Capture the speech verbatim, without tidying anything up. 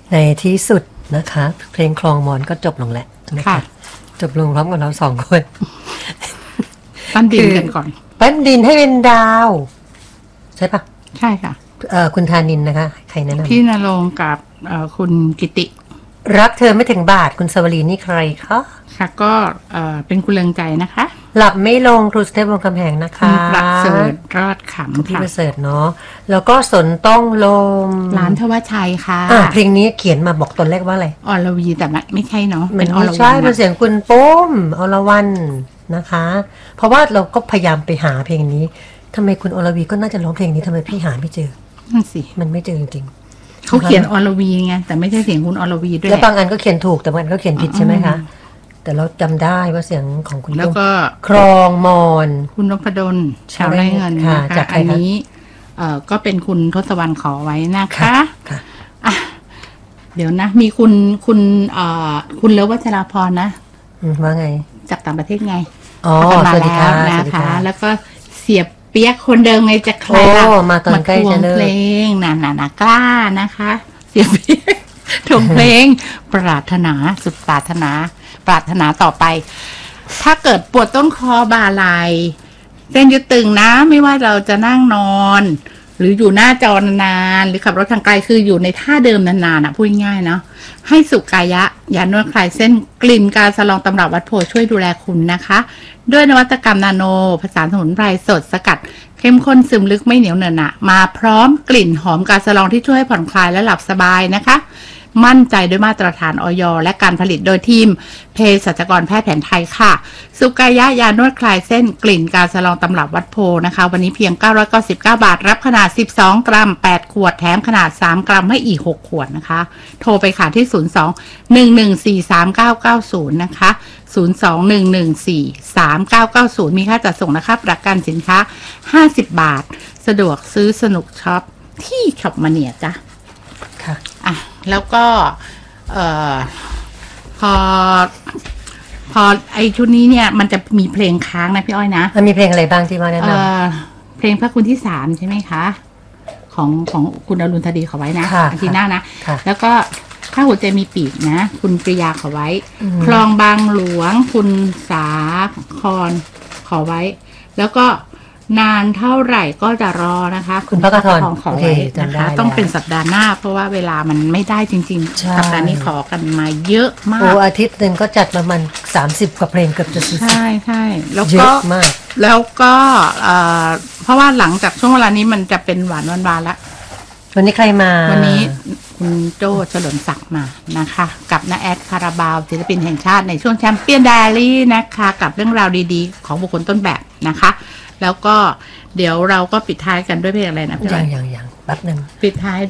ในที่สุดนะคะเพลงคลองมอนก็จบลงแล้วนะคะจบลงพร้อมกับเราสองคนปั้นดินกันก่อนปั้นดินให้เป็นดาวใช่ปะใช่ค่ะเอ่อคุณธานินนะคะใครแนะนำพี่ณรงค์กับเอ่อคุณกิติรักเธอไม่ถึงบาทคุณสวรีนี่ใครคะค่ะก็เอ่อเป็นคุณเลืองใจนะคะหลับไม่ลงครูสเตปวงคำแหงนะคะประเสริฐรอดขำพี่ประเสริฐเนาะแล้วก็สนต้องลมร้านทวชัยค่ะอ่าเพลงนี้เขียนมาบอกตอนแรกว่าอะไรอรวีแต่ไม่ใช่เนาะเป็นอรวีใช่เป็นเสียงคุณปุ้มอรวรรณนะคะเพราะว่าเราก็พยายามไปหาเพลงนี้ทำไมคุณอรวีก็น่าจะร้องเพลงนี้ทำไมพี่หาไม่เจอนั่นสิมันไม่เจอจริงๆเขาเขียนอรวีไงแต่ไม่ใช่เสียงคุณอรวีด้วยแล้วบางอันก็เขียนถูกแต่บางอันก็เขียนผิดใช่ไหมคะแต่เราจำได้ว่าเสียงของคุณแล้วก็ครองมอนคุณนพดลชาวไร่เงินนะคะอันนี้เอ่อก็เป็นคุณทศวรรณขอไว้นะคะอ่ะเดี๋ยวนะมีคุณคุณเอ่อคุณเลิฟวัชราพรนะว่าไงจากต่างประเทศไงอ๋อสวัสดีค่ะนะคะแล้วก็เสียบเปียกคนเดิมไงจะใครล่ะมาตอนใกล้จะเลิกเพลงน่ะน่ะน่ะกล้านะคะเสียบเปียกถงเพลงปรารถนาสุดปรารถนาปรารถนาต่อไปถ้าเกิดปวดต้นคอบ่าไหล่เส้นยึดตึงนะไม่ว่าเราจะนั่งนอนหรืออยู่หน้าจอนานๆหรือขับรถทางไกลคืออยู่ในท่าเดิมนานๆนะพูดง่ายๆเนาะให้สุกายะยานวดคลายเส้นกลิ่นกาสลองตำรับวัดโพช่วยดูแลคุณนะคะด้วยนวัตกรรมนาโนผสานสมุนไพรสดสกัดเข้มข้นซึมลึกไม่เหนียวเหนอะหนะมาพร้อมกลิ่นหอมกาสลองที่ช่วยผ่อนคลายและหลับสบายนะคะมั่นใจด้วยมาตรฐานอย.และการผลิตโดยทีมเภสัชกรแพทย์แผนไทยค่ะสุกายะยานวดคลายเส้นกลิ่นกาสลองตำรับวัดโพนะคะวันนี้เพียงเก้าร้อยเก้าสิบเก้าบาทรับขนาดสิบสองกรัมแปดขวดแถมขนาดสามกรัมให้อีกหกขวดนะคะโทรไปค่ะที่ศูนย์ สอง หนึ่ง หนึ่ง สี่ สาม เก้า เก้า ศูนย์นะคะศูนย์ สอง หนึ่ง หนึ่ง สี่ สาม เก้า เก้า ศูนย์มีค่าจัดส่งนะคะประกันสินค้าห้าสิบบาทสะดวกซื้อสนุกช็อปที่ช็อปมาเนียจ้ะค่ะอ่ะแล้วก็เอ่อพอพอไอชุดนี้เนี่ยมันจะมีเพลงค้างนะพี่อ้อยนะมันมีเพลงอะไรบ้างที่มาแนะนำเพลงพระคุณที่สามใช่ไหมคะของของคุณอรุณธดีขอไว้นะอาทิตย์หน้านะแล้วก็ถ้าหัวใจมีปีกนะคุณปริยาขอไว้คลองบางหลวงคุณสาครขอไว้แล้วก็นานเท่าไหร่ก็จะรอนะคะคุณพระกทรขอไว้นะคะต้องเป็นสัปดาห์หน้าเพราะว่าเวลามันไม่ได้จริงๆสัปดาห์นี้ขอกันมาเยอะมากโอ้อาทิตย์หนึ่งก็จัดประมาณสามสิบกว่าเพลงเกือบจะสี่สิบใช่ใช่แล้วก็แล้วก็เพราะว่าหลังจากช่วงเวลานี้มันจะเป็นหวานหวานๆแล้ววันนี้ใครมาวันนี้คุณโจ้เฉลิมศักดิ์มานะคะกับน้าแอดคาราบาวศิลปินแห่งชาติในช่วงแชมเปี้ยนไดอารี่นะคะกับเรื่องราวดีๆของบุคคลต้นแบบนะคะแล้วก็เดี๋ยวเราก็ปิดท้ายกันด้วยเพลงอะไรนะพี่อย่างอย่างอย่างแป๊บนึงปิดท้าย